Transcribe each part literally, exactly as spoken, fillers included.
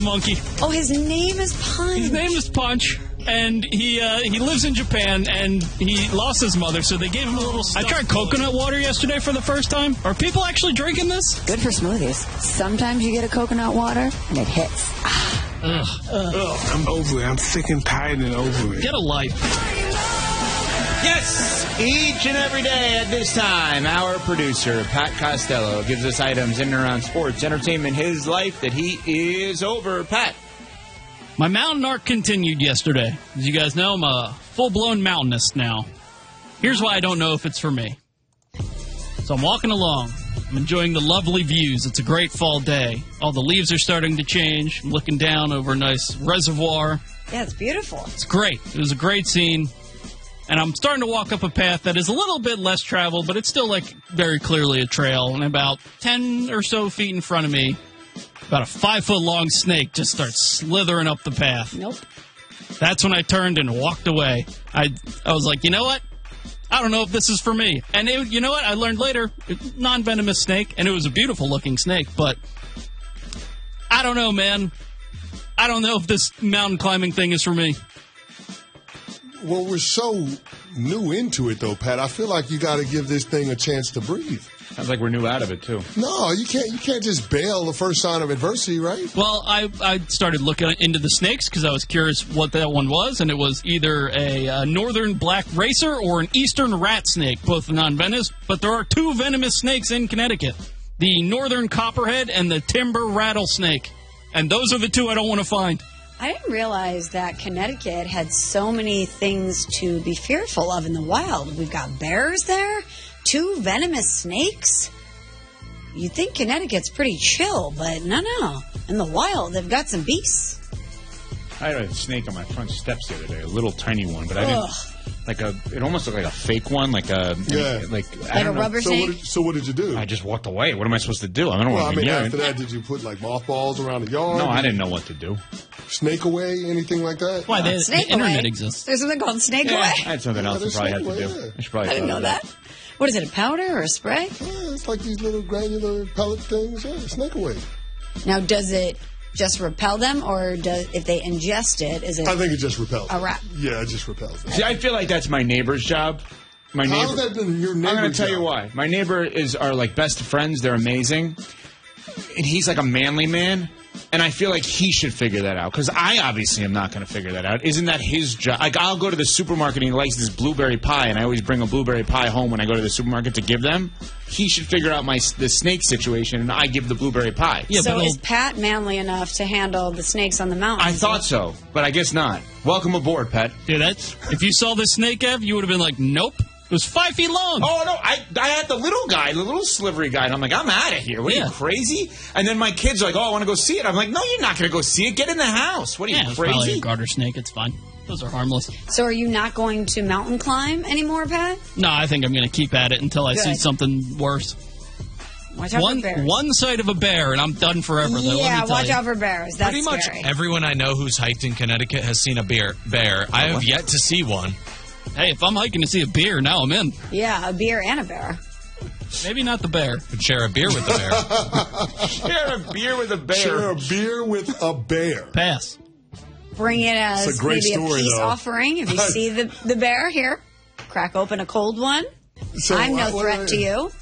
monkey. Oh, his name is Punch. His name is Punch, and he uh, he lives in Japan, and he lost his mother, so they gave him a little stuff. I tried coconut water yesterday for the first time. Are people actually drinking this? Good for smoothies. Sometimes you get a coconut water, and it hits. Ugh. Ugh. Ugh. I'm over it. I'm sick and tired and over it. Get a life. Yes, each and every day at this time, our producer, Pat Costello, gives us items in and around sports, entertainment, his life that he is over. Pat. My mountain arc continued yesterday. As you guys know, I'm a full-blown mountainist now. Here's why I don't know if it's for me. So I'm walking along. I'm enjoying the lovely views. It's a great fall day. All the leaves are starting to change. I'm looking down over a nice reservoir. Yeah, it's beautiful. It's great. It was a great scene. And I'm starting to walk up a path that is a little bit less traveled, but it's still, like, very clearly a trail. And about ten or so feet in front of me, about a five-foot-long snake just starts slithering up the path. Nope. That's when I turned and walked away. I I was like, you know what? I don't know if this is for me. And it, you know what? I learned later, non-venomous snake, and it was a beautiful-looking snake, but I don't know, man. I don't know if this mountain climbing thing is for me. Well, we're so new into it, though, Pat. I feel like you got to give this thing a chance to breathe. Sounds like we're new out of it, too. No, you can't. You can't just bail the first sign of adversity, right? Well, I I started looking into the snakes because I was curious what that one was, and it was either a, uh northern black racer or an eastern rat snake, both non-venomous. But there are two venomous snakes in Connecticut: the northern copperhead and the timber rattlesnake, and those are the two I don't want to find. I didn't realize that Connecticut had so many things to be fearful of in the wild. We've got bears there, two venomous snakes. You'd think Connecticut's pretty chill, but no, no. In the wild, they've got some beasts. I had a snake on my front steps the other day, a little tiny one, but I didn't. Ugh. Like a, it almost looked like a fake one, like a, Yeah. like, I Like don't a know. rubber So snake? what, did, so what did you do? I just walked away. What am I supposed to do? I don't well, I want to mean, be after near that, did you put like mothballs around the yard? No, I Did didn't you know what to do. Snake away, anything like that? Why, the, Snake the internet away. exists. There's something called snake Yeah, away. I had something Yeah, else I there's probably had snake to away, do. yeah. I should probably I didn't know thought of that. What is it, a powder or a spray? Yeah, it's like these little granular pellet things. Yeah, snake away. Now, does it just repel them, or does, if they ingest it, is it I think it just repels. a rat? Yeah, it just repels. See, I feel like that's my neighbor's job. My How neighbor. is that been your I'm going neighbor's to tell you job? why. My neighbor is are like best friends. They're amazing, and he's like a manly man. And I feel like he should figure that out because I obviously am not going to figure that out. Isn't that his job? Like I'll go to the supermarket and he likes this blueberry pie, and I always bring a blueberry pie home when I go to the supermarket to give them. He should figure out my the snake situation, and I give the blueberry pie. Yeah, So but is Pat manly enough to handle the snakes on the mountain? I thought so, but I guess not. Welcome aboard, Pat. Dude, that's, if you saw this snake, Ev, you would have been like, nope. It was five feet long. Oh, no, I I had the little guy, the little slivery guy, and I'm like, I'm out of here. What are Yeah. you, crazy? And then my kid's like, oh, I want to go see it. I'm like, no, you're not going to go see it. Get in the house. What are Yeah, you, it's probably a crazy? garter snake. It's fine. Those are harmless. So are you not going to mountain climb anymore, Pat? No, I think I'm going to keep at it until I see Good. something worse. Watch out One for bears. one sight of a bear, and I'm done forever, though. Let me yeah, tell watch you. out for bears. That's Pretty much scary. everyone I know who's hiked in Connecticut has seen a bear. Bear. I have yet to see one. Hey, if I'm hiking to see a bear, now I'm in. Yeah, a beer and a bear. Maybe not the bear. Would share a beer with the bear. Share a beer with a bear. Share a beer with a bear. Pass. Bring it as It's a great maybe story, a peace though. offering. If you see the, the bear, here, crack open a cold one. So, I'm no uh, what threat are to they- you.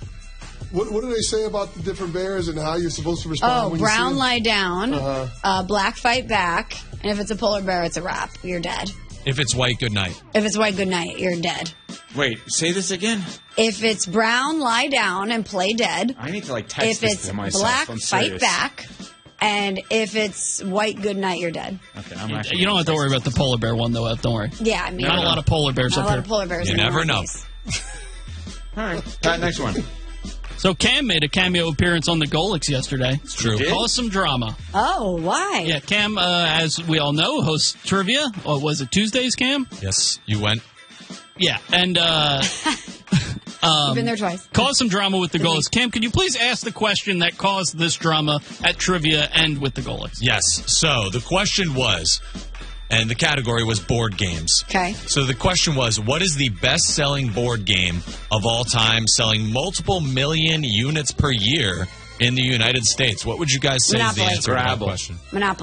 What, what do they say about the different bears and how you're supposed to respond? Oh, when you see brown them? lie down, Uh-huh. uh, black fight back, and if it's a polar bear, it's a wrap. You're dead. If it's white, good night. If it's white, good night. You're dead. Wait, say this again? If it's brown, lie down and play dead. I need to, like, text If this it's to myself. black, I'm fight serious. back. And if it's white, good night, you're dead. Okay, I'm actually You don't have to worry about the polar bear one, though, Ev. Don't worry. Yeah, I mean, Not a lot of polar bears not a up lot here. of polar bears. You in the never know. Northeast. All right, Pat, next one. So Cam made a cameo appearance on the Golics yesterday. It's true. Caused some drama. Oh, why? Yeah, Cam, uh, as we all know, hosts trivia. Or was it Tuesdays, Cam? Yes, you went. Yeah, and uh, You've been there twice. caused some drama with the Golics. Cam, could you please ask the question that caused this drama at trivia and with the Golics? Yes. So the question was, and the category was board games. Okay. So the question was, what is the best-selling board game of all time, selling multiple million units per year in the United States? What would you guys say is the Monopoly. answer to that Scrabble. question? Monopoly.